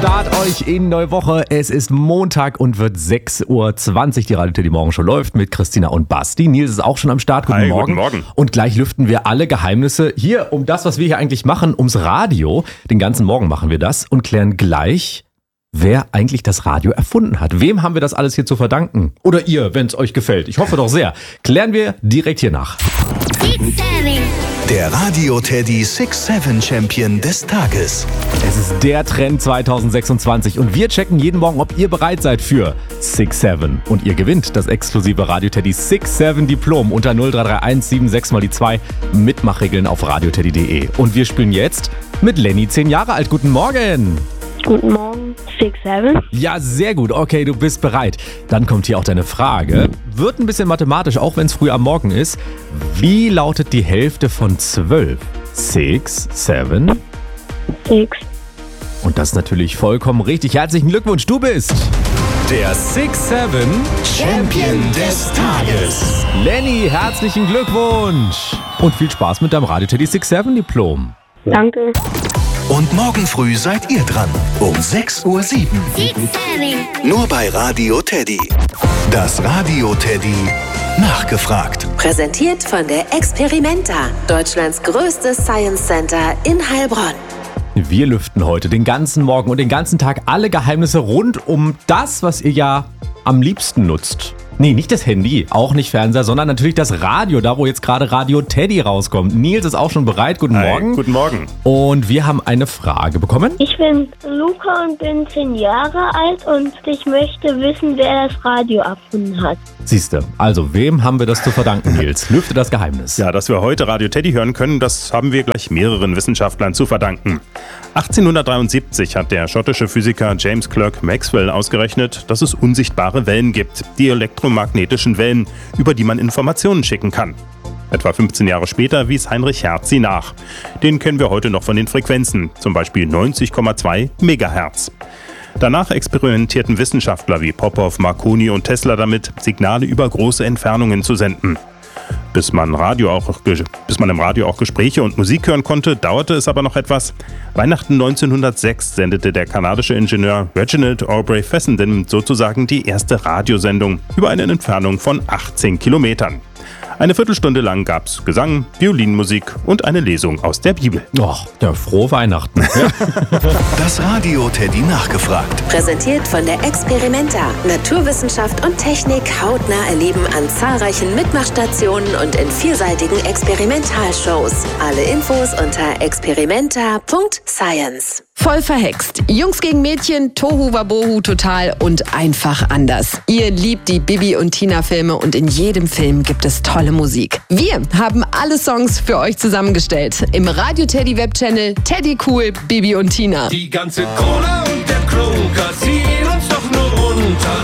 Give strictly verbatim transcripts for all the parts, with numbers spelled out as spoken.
Start euch in neue Woche. Es ist Montag und wird sechs Uhr zwanzig. Die Radio Teddy Morgen Show läuft mit Christina und Basti. Nils ist auch schon am Start. Guten Hi, Morgen. Guten Morgen. Und gleich lüften wir alle Geheimnisse hier um das, was wir hier eigentlich machen, ums Radio. Den ganzen Morgen machen wir das und klären gleich, wer eigentlich das Radio erfunden hat. Wem haben wir das alles hier zu verdanken? Oder ihr, wenn es euch gefällt. Ich hoffe doch sehr. Klären wir direkt hier nach. Der Radio Teddy six seven Champion des Tages. Es ist der Trend zwanzig sechsundzwanzig und wir checken jeden Morgen, ob ihr bereit seid für six seven. Und ihr gewinnt das exklusive Radio Teddy six seven Diplom unter null drei drei eins sieben sechs mal die zwei. Mitmachregeln auf radioteddy punkt de. Und wir spielen jetzt mit Lenny, zehn Jahre alt. Guten Morgen. Guten Morgen, six seven. Ja, sehr gut. Okay, du bist bereit. Dann kommt hier auch deine Frage. Wird ein bisschen mathematisch, auch wenn es früh am Morgen ist. Wie lautet die Hälfte von zwölf? Six, seven. Six. Und das ist natürlich vollkommen richtig. Herzlichen Glückwunsch, du bist der six seven Champion des Tages. Lenny, herzlichen Glückwunsch. Und viel Spaß mit deinem Radio Teddy six seven Diplom. Danke. Und morgen früh seid ihr dran. Um sechs Uhr sieben. Nur bei Radio Teddy. Das Radio Teddy nachgefragt. Präsentiert von der Experimenta, Deutschlands größtes Science Center in Heilbronn. Wir lüften heute den ganzen Morgen und den ganzen Tag alle Geheimnisse rund um das, was ihr ja am liebsten nutzt. Nee, nicht das Handy, auch nicht Fernseher, sondern natürlich das Radio, da wo jetzt gerade Radio Teddy rauskommt. Nils ist auch schon bereit. Guten Hi, Morgen. Guten Morgen. Und wir haben eine Frage bekommen. Ich bin Luca und bin zehn Jahre alt und ich möchte wissen, wer das Radio erfunden hat. Siehste, also wem haben wir das zu verdanken, Nils? Lüfte das Geheimnis. Ja, dass wir heute Radio Teddy hören können, das haben wir gleich mehreren Wissenschaftlern zu verdanken. achtzehnhundertdreiundsiebzig hat der schottische Physiker James Clerk Maxwell ausgerechnet, dass es unsichtbare Wellen gibt, die elektromagnetischen Wellen, über die man Informationen schicken kann. Etwa fünfzehn Jahre später wies Heinrich Hertz sie nach. Den kennen wir heute noch von den Frequenzen, zum Beispiel neunzig Komma zwei Megahertz. Danach experimentierten Wissenschaftler wie Popov, Marconi und Tesla damit, Signale über große Entfernungen zu senden. Bis man, Radio auch, bis man im Radio auch Gespräche und Musik hören konnte, dauerte es aber noch etwas. Weihnachten neunzehnhundertsechs sendete der kanadische Ingenieur Reginald Aubrey Fessenden sozusagen die erste Radiosendung über eine Entfernung von achtzehn Kilometern. Eine Viertelstunde lang gab's Gesang, Violinmusik und eine Lesung aus der Bibel. Och, der frohe Weihnachten. Das Radio Teddy nachgefragt. Präsentiert von der Experimenta, Naturwissenschaft und Technik hautnah erleben an zahlreichen Mitmachstationen und in vielseitigen Experimentalshows. Alle Infos unter experimenta punkt science. Voll verhext. Jungs gegen Mädchen, Tohu Wabohu total und einfach anders. Ihr liebt die Bibi und Tina Filme und in jedem Film gibt es tolle Musik. Wir haben alle Songs für euch zusammengestellt. Im Radio Teddy Webchannel Teddy Cool, Bibi und Tina. Die ganze Cola und der Klunker ziehen uns doch nur runter.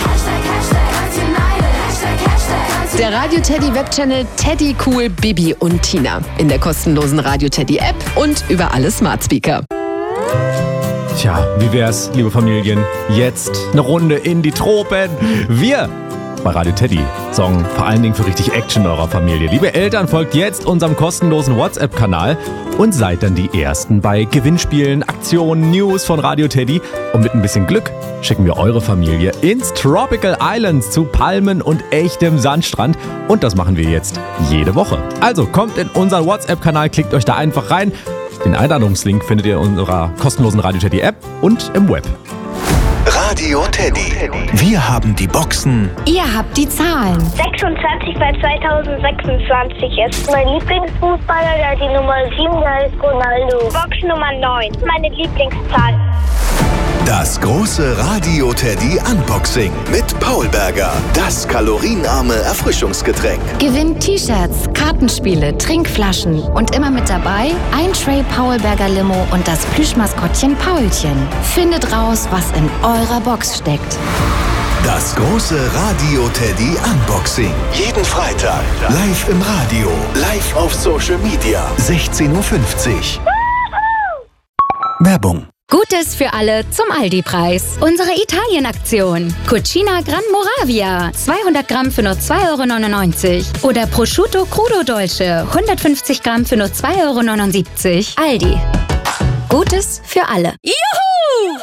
Der Radio Teddy Webchannel Teddy Cool, Bibi und Tina. In der kostenlosen Radio Teddy App und über alle Smart Speaker. Tja, wie wär's, liebe Familien? Jetzt eine Runde in die Tropen. Wir bei Radio Teddy sorgen vor allen Dingen für richtig Action in eurer Familie. Liebe Eltern, folgt jetzt unserem kostenlosen WhatsApp-Kanal und seid dann die Ersten bei Gewinnspielen, Aktionen, News von Radio Teddy. Und mit ein bisschen Glück schicken wir eure Familie ins Tropical Islands zu Palmen und echtem Sandstrand. Und das machen wir jetzt jede Woche. Also kommt in unseren WhatsApp-Kanal, klickt euch da einfach rein. Den Einladungslink findet ihr in unserer kostenlosen Radio Teddy App und im Web. Radio Teddy. Wir haben die Boxen. Ihr habt die Zahlen. sechsundzwanzig bei zweitausendsechsundzwanzig ist mein Lieblingsfußballer, der die Nummer sieben, der ist Ronaldo. Box Nummer neun, meine Lieblingszahl. Das große Radio Teddy Unboxing mit Paul Berger. Das kalorienarme Erfrischungsgetränk. Gewinnt T-Shirts, Kartenspiele, Trinkflaschen und immer mit dabei ein Tray Paul Berger Limo und das Plüschmaskottchen Paulchen. Findet raus, was in eurer Box steckt. Das große Radio Teddy Unboxing. Jeden Freitag. Live im Radio. Live auf Social Media. sechzehn Uhr fünfzig. Werbung. Gutes für alle zum Aldi-Preis. Unsere Italien-Aktion. Cucina Gran Moravia. zweihundert Gramm für nur zwei Euro neunundneunzig. Oder Prosciutto Crudo Dolce. hundertfünfzig Gramm für nur zwei Euro neunundsiebzig. Aldi. Gutes für alle. Juhu! Juhu!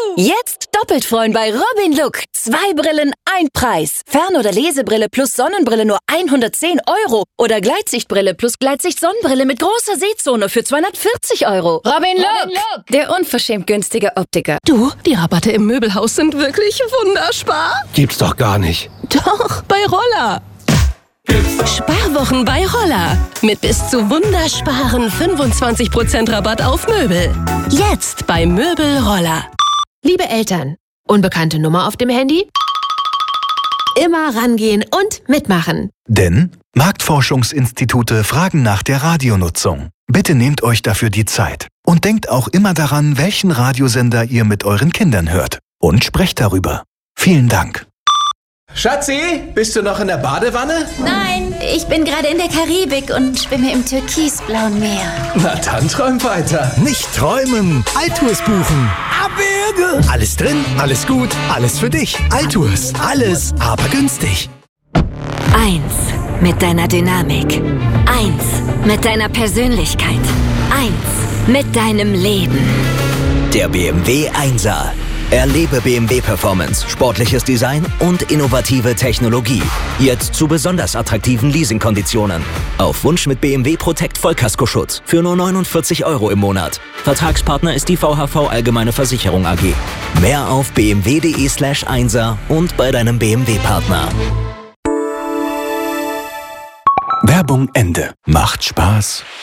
Jetzt doppelt freuen bei Robin Look. Zwei Brillen, ein Preis. Fern- oder Lesebrille plus Sonnenbrille nur hundertzehn Euro. Oder Gleitsichtbrille plus Gleitsicht-Sonnenbrille mit großer Sehzone für zweihundertvierzig Euro. Robin Look, Robin Look, der unverschämt günstige Optiker. Du, die Rabatte im Möbelhaus sind wirklich wunderbar. Gibt's doch gar nicht. Doch, bei Roller. Sparwochen bei Roller. Mit bis zu wundersparen fünfundzwanzig Prozent Rabatt auf Möbel. Jetzt bei Möbel Roller. Liebe Eltern, unbekannte Nummer auf dem Handy? Immer rangehen und mitmachen. Denn Marktforschungsinstitute fragen nach der Radionutzung. Bitte nehmt euch dafür die Zeit. Und denkt auch immer daran, welchen Radiosender ihr mit euren Kindern hört. Und sprecht darüber. Vielen Dank. Schatzi, bist du noch in der Badewanne? Nein, ich bin gerade in der Karibik und schwimme im türkisblauen Meer. Na dann träum weiter. Nicht träumen, Altours buchen. Abwürge. Alles drin, alles gut, alles für dich. Altours, alles, aber günstig. Eins mit deiner Dynamik. Eins mit deiner Persönlichkeit. Eins mit deinem Leben. Der B M W Einser. Erlebe B M W Performance, sportliches Design und innovative Technologie. Jetzt zu besonders attraktiven Leasingkonditionen. Auf Wunsch mit B M W Protect Vollkaskoschutz für nur neunundvierzig Euro im Monat. Vertragspartner ist die V H V Allgemeine Versicherung A G. Mehr auf b m w punkt d e slash einser und bei deinem B M W-Partner. Werbung Ende. Macht Spaß.